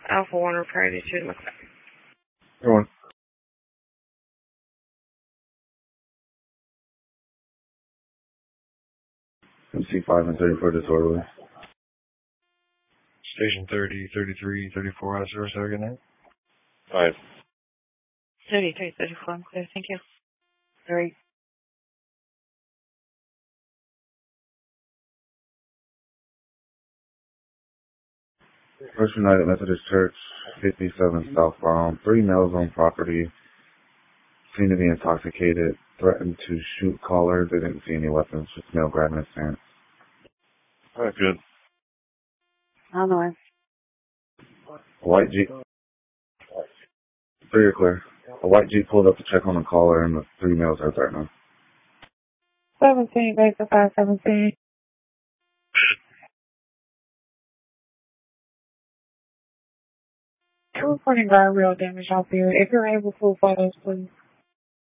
Alpha 1 Priority 2 McLeod. Everyone. MC5 and 34 disorderly. Station 30, 33, 34 out of service. Have a good night. 5. 33, 34, I'm clear. Thank you. 3. First United Methodist Church, 57 southbound. 3 males on property. Seem to be intoxicated. Threatened to shoot caller. They didn't see any weapons. Just male grabbing his pants. Alright, good. On the way. A white Jeep. 3 are clear. A white Jeep pulled up to check on the caller and the 3 males are threatening. 17, base of 517. Reporting guardrail damage out there. If you're able to, photos, please.